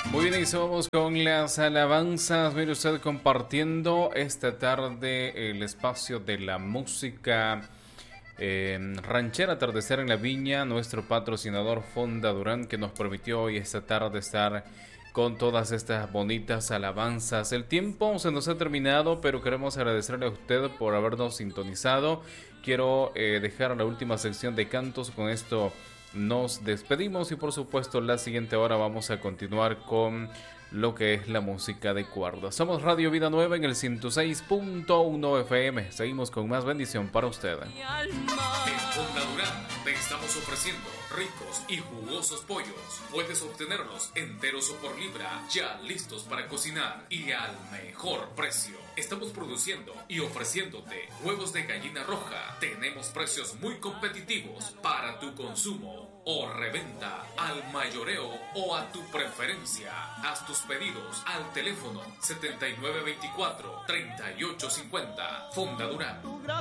Muy bien, iniciamos con las alabanzas. Mire usted, compartiendo esta tarde el espacio de la música ranchera, Atardecer en la Viña, nuestro patrocinador Fonda Durán, que nos permitió hoy esta tarde estar con todas estas bonitas alabanzas. El tiempo se nos ha terminado, pero queremos agradecerle a usted por habernos sintonizado. Quiero dejar la última sección de cantos. Con esto nos despedimos y por supuesto la siguiente hora vamos a continuar con lo que es la música de cuerda. Somos Radio Vida Nueva en el 106.1 FM. Seguimos con más bendición para usted. En Fonda Durán te estamos ofreciendo ricos y jugosos pollos. Puedes obtenerlos enteros o por libra, ya listos para cocinar y al mejor precio. Estamos produciendo y ofreciéndote huevos de gallina roja. Tenemos precios muy competitivos para tu consumo o reventa, al mayoreo o a tu preferencia. Haz tus pedidos al teléfono 7924-3850. Fonda Durán.